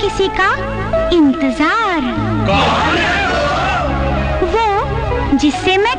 किसी का इंतजार। कौन है वो जिससे मैं